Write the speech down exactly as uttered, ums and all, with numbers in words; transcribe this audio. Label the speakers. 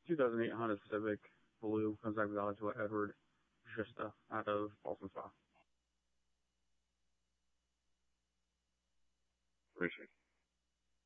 Speaker 1: two thousand eight Honda Civic Blue comes back valid to Edward Vista out of Boston Spa.
Speaker 2: Appreciate it.